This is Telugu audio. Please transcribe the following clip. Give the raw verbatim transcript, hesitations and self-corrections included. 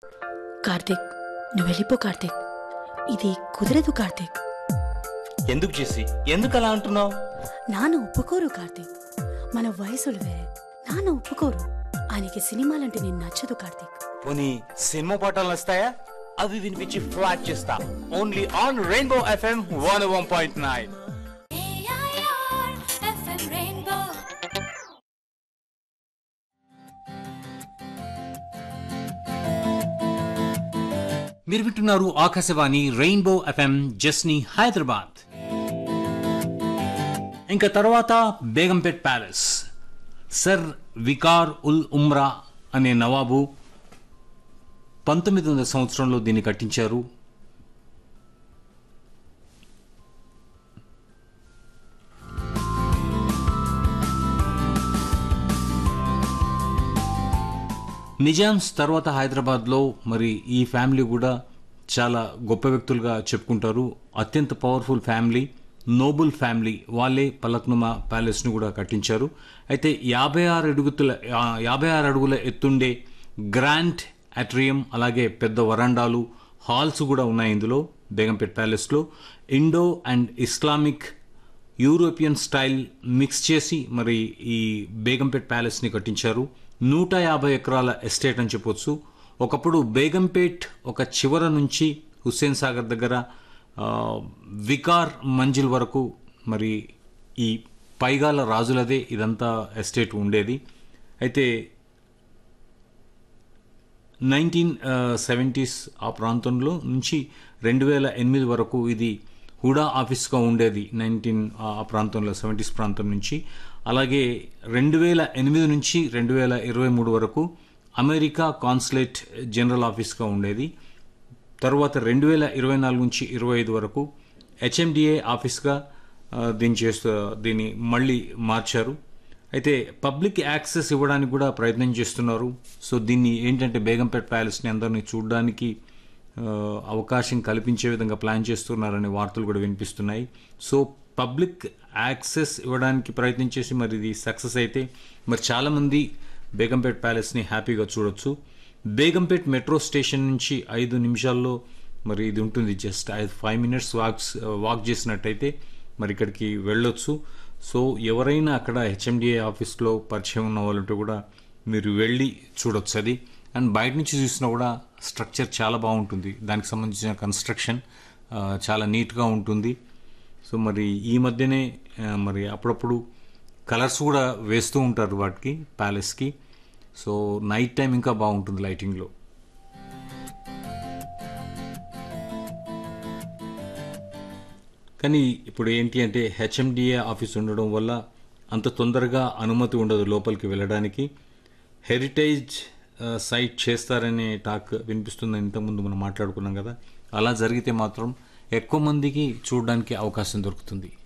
కార్తీక్, నువ్వు వెళ్ళిపో కార్తీక్. ఇది కుదరదు కార్తీక్. ఎందుకు చేసి ఎందుకు అలా అంటున్నావు? నాన్న ఒప్పుకోరు కార్తీక్. మన వయసులు వేరే. నాన్న ఒప్పుకోరు. ఆయనకి సినిమాలంటే నేను నచ్చదు కార్తీక్. పోనీ సినిమా పాటలు వస్తాయా? అవి వినిపించి ఫ్లాట్ చేస్తా. Only on rainbow FM one one point nine. మీరు వింటున్నారు ఆకాశవాణి రెయిన్బో ఎఫ్ఎం జస్ని హైదరాబాద్. ఇంకా తర్వాత బేగంపేట్ ప్యాలెస్. సర్ వికార్ ఉల్ ఉమ్రా అనే నవాబు పంతొమ్మిది వందల సంవత్సరంలో దీన్ని కట్టించారు. నిజామ్స్ తర్వాత హైదరాబాద్లో మరి ఈ ఫ్యామిలీ కూడా చాలా గొప్ప వ్యక్తులుగా చెప్పుకుంటారు. అత్యంత పవర్ఫుల్ ఫ్యామిలీ, నోబుల్ ఫ్యామిలీ. వాళ్ళే పలక్నుమా ప్యాలెస్ను కూడా కట్టించారు. అయితే యాభై ఆరు అడుగుల యాభై ఆరు అడుగుల ఎత్తుండే గ్రాండ్ అట్రియం, అలాగే పెద్ద వరండాలు, హాల్స్ కూడా ఉన్నాయి ఇందులో బేగంపేట్ ప్యాలెస్లో. Indo and Islamic European style mix చేసి మరి ఈ బేగంపేట్ ప్యాలెస్ని కట్టించారు. నూట యాభై ఎకరాల ఎస్టేట్ అని చెప్పొచ్చు. ఒకప్పుడు బేగంపేట్ ఒక చివర నుంచి హుస్సేన్ సాగర్ దగ్గర వికార్ మంజిల్ వరకు మరి ఈ పైగాల రాజులదే ఇదంతా ఎస్టేట్ ఉండేది. అయితే నైన్టీన్ సెవెంటీస్ ఆ ప్రాంతంలో నుంచి రెండు వేల ఎనిమిది వరకు ఇది హుడా ఆఫీస్గా ఉండేది. నైన్టీన్ ఆ ప్రాంతంలో సెవెంటీస్ ప్రాంతం నుంచి. అలాగే రెండు వేల ఎనిమిది నుంచి రెండు వేల ఇరవై మూడు వరకు అమెరికా కాన్సులేట్ జనరల్ ఆఫీస్గా ఉండేది. తర్వాత రెండు వేల ఇరవై నాలుగు నుంచి ఇరవై ఐదు వరకు హెచ్ఎండిఏ ఆఫీస్గా దీన్ని చేస్తూ దీన్ని మళ్ళీ మార్చారు. అయితే పబ్లిక్ యాక్సెస్ ఇవ్వడానికి కూడా ప్రయత్నం చేస్తున్నారు. సో దీన్ని ఏంటంటే బేగంపేట్ ప్యాలెస్ని అందరినీ చూడడానికి అవకాశం కల్పించే విధంగా ప్లాన్ చేస్తున్నారనే వార్తలు కూడా వినిపిస్తున్నాయి. సో పబ్లిక్ యాక్సెస్ ఇవ్వడానికి ప్రయత్నం చేసి మరి ఇది సక్సెస్ అయితే మరి చాలామంది బేగంపేట్ ప్యాలెస్ని హ్యాపీగా చూడొచ్చు. బేగంపేట్ మెట్రో స్టేషన్ నుంచి ఐదు నిమిషాల్లో మరి ఇది ఉంటుంది. జస్ట్ ఐదు ఫైవ్ మినిట్స్ వాక్స్ వాక్ చేసినట్టయితే మరి ఇక్కడికి వెళ్ళొచ్చు. సో ఎవరైనా అక్కడ హెచ్ఎండిఏ ఆఫీస్లో పరిచయం ఉన్న వాళ్ళంటే కూడా మీరు వెళ్ళి చూడొచ్చు అది. అండ్ బయట నుంచి చూసినా కూడా స్ట్రక్చర్ చాలా బాగుంటుంది. దానికి సంబంధించిన కన్స్ట్రక్షన్ చాలా నీట్గా ఉంటుంది. సో మరి ఈ మధ్యనే మరి అప్పుడప్పుడు కలర్స్ కూడా వేస్తూ ఉంటారు వాటికి, ప్యాలెస్కి. సో నైట్ టైం ఇంకా బాగుంటుంది లైటింగ్లో. కానీ ఇప్పుడు ఏంటి అంటే హెచ్ఎండిఏ ఆఫీస్ ఉండడం వల్ల అంత తొందరగా అనుమతి ఉండదు లోపలికి వెళ్ళడానికి. హెరిటేజ్ సైట్ చేస్తారనే టాక్ వినిపిస్తుందని ఇంతకుముందు మనం మాట్లాడుకున్నాం కదా. అలా జరిగితే మాత్రం ఎక్కువ మందికి చూడడానికి అవకాశం దొరుకుతుంది.